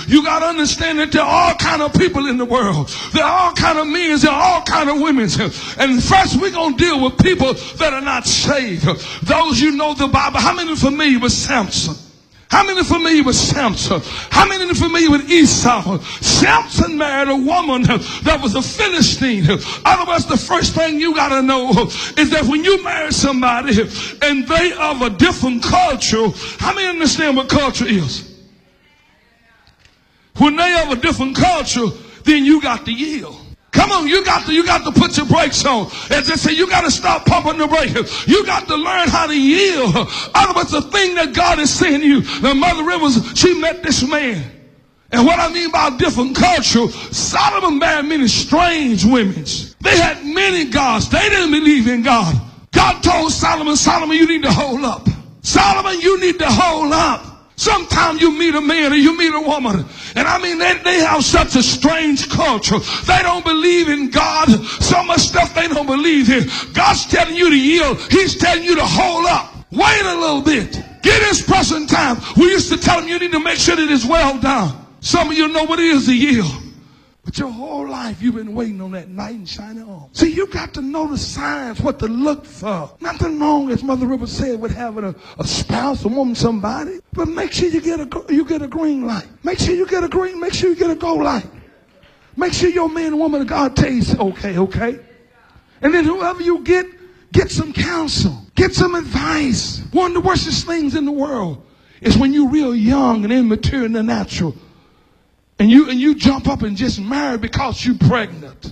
You got to understand that there are all kind of people in the world. There are all kind of men. There are all kind of women. And first we're going to deal with people that are not saved. Those you know the Bible. How many are familiar with Samson? How many are familiar with Samson? How many are familiar with Esau? Samson married a woman that was a Philistine. Otherwise, the first thing you got to know is that when you marry somebody and they of a different culture, how many understand what culture is? When they of a different culture, then you got to yield. Come on, you got to put your brakes on. As they say, you got to stop pumping the brakes. You got to learn how to yield. Otherwise, the thing that God is saying to you, the Mother Rivers, she met this man. And what I mean by different culture, Solomon married many strange women. They had many gods. They didn't believe in God. God told Solomon, Solomon, you need to hold up. Solomon, you need to hold up. Sometimes you meet a man or you meet a woman, and I mean, they have such a strange culture. They don't believe in God. So much stuff they don't believe in. God's telling you to yield. He's telling you to hold up. Wait a little bit. Give this person time. We used to tell them you need to make sure that it's well done. Some of you know what it is to yield. But your whole life you've been waiting on that knight in shining armor. See, you got to know the signs, what to look for. Nothing wrong, as Mother River said, with having a spouse, a woman, somebody. But make sure you get a green light. Make sure you get a green. Make sure you get a go light. Make sure your man and woman of God tell you, okay. And then whoever you get some counsel. Get some advice. One of the worstest things in the world is when you're real young and immature in the natural. And you jump up and just marry because you're pregnant.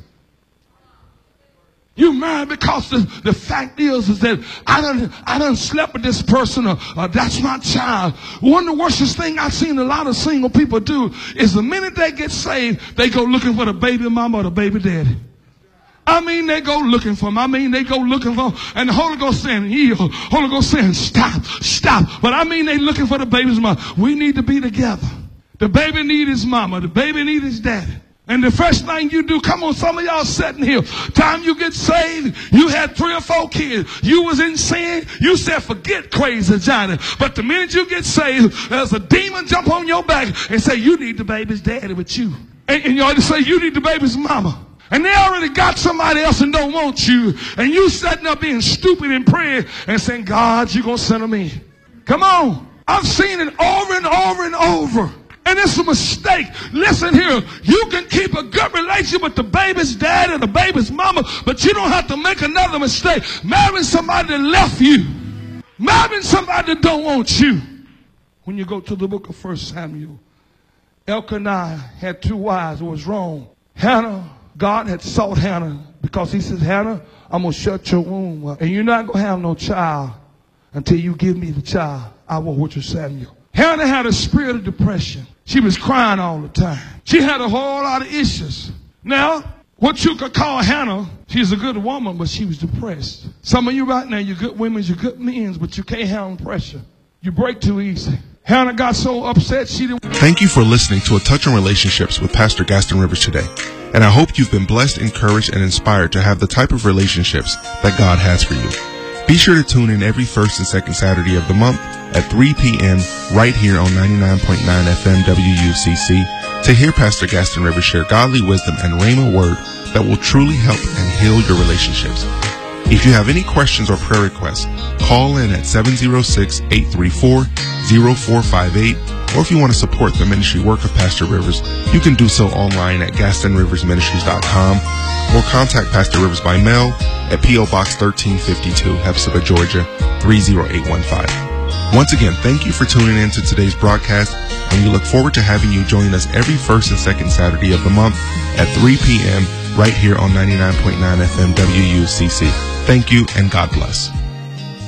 You marry because the fact is that I done slept with this person or that's my child. One of the worstest thing I've seen a lot of single people do is the minute they get saved, they go looking for the baby mama or the baby daddy. I mean, they go looking for him. I mean, they go looking for him. And the Holy Ghost saying, yield. Holy Ghost saying, stop. But I mean, they looking for the baby's mama. We need to be together. The baby need his mama. The baby need his daddy. And the first thing you do, come on, some of y'all sitting here, time you get saved, you had 3 or 4 kids. You was in sin. You said, forget crazy Johnny. But the minute you get saved, there's a demon jump on your back and say, you need the baby's daddy with you. And you ought to say, you need the baby's mama. And they already got somebody else and don't want you. And you sitting up being stupid and praying and saying, God, you're going to send them in. Come on. I've seen it over and over and over. And it's a mistake. Listen here. You can keep a good relationship with the baby's dad and the baby's mama, but you don't have to make another mistake. Marrying somebody that left you. Marrying somebody that don't want you. When you go to the book of 1 Samuel, Elkanah had 2 wives. It was wrong. Hannah, God had sought Hannah because he says, Hannah, I'm going to shut your womb up. And you're not going to have no child until you give me the child. I will with you, Samuel. Hannah had a spirit of depression. She was crying all the time. She had a whole lot of issues. Now, what you could call Hannah, she's a good woman, but she was depressed. Some of you right now, you're good women, you're good men, but you can't handle pressure. You break too easy. Hannah got so upset she didn't. Thank you for listening to A Touch on Relationships with Pastor Gaston Rivers today. And I hope you've been blessed, encouraged, and inspired to have the type of relationships that God has for you. Be sure to tune in every first and second Saturday of the month at 3 p.m. right here on 99.9 FM WUCC to hear Pastor Gaston Rivers share godly wisdom and rhema word that will truly help and heal your relationships. If you have any questions or prayer requests, call in at 706-834-0458, or if you want to support the ministry work of Pastor Rivers, you can do so online at GastonRiversMinistries.com or contact Pastor Rivers by mail at P.O. Box 1352, Hepzibah, Georgia 30815. Once again, thank you for tuning in to today's broadcast, and we look forward to having you join us every first and second Saturday of the month at 3 p.m. right here on 99.9 FM WUCC. Thank you, and God bless.